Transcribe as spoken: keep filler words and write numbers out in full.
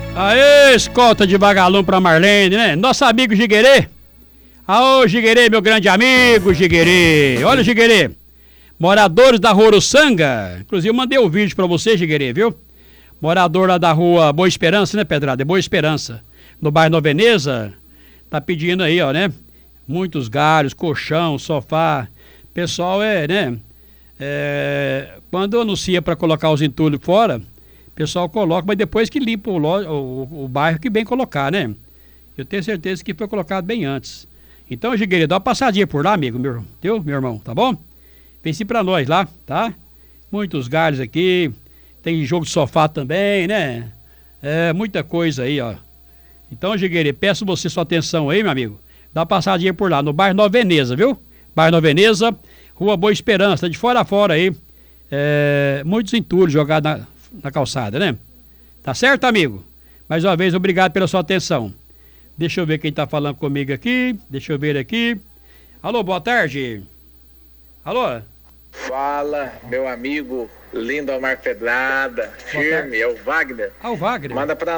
Aê, escolta de vagalume pra Marlene, né? Nosso amigo Jiguerê. Aô, Jiguerê, meu grande amigo, Jiguerê. Olha, Jiguerê. Moradores da rua Uruçanga. Inclusive, eu mandei o um vídeo pra você, Jiguerê, viu? Morador lá da rua Boa Esperança, né, Pedrada? É Boa Esperança. No bairro Nova Veneza. Tá pedindo aí, ó, né? Muitos galhos, colchão, sofá. Pessoal é, né? É, quando anuncia pra colocar os entulhos fora, o pessoal coloca, mas depois que limpa o, lo, o, o bairro que bem colocar, né? Eu tenho certeza que foi colocado bem antes. Então, Jiguerê, dá uma passadinha por lá, amigo, meu, teu, meu irmão, tá bom? Vence pra nós lá, tá? Muitos galhos aqui, tem jogo de sofá também, né? É, muita coisa aí, ó. Então, Jiguerê, peço você sua atenção aí, meu amigo. Dá uma passadinha por lá, no bairro Nova Veneza, viu? Bairro Nova Veneza, rua Boa Esperança, de fora a fora aí. É, muitos entulhos jogados na, na calçada, né? Tá certo, amigo? Mais uma vez, obrigado pela sua atenção. Deixa eu ver quem tá falando comigo aqui. Deixa eu ver aqui. Alô, boa tarde. Alô? Fala, meu amigo Lindomar Pedrada, firme, é o Wagner. Ah, o Wagner. Manda pra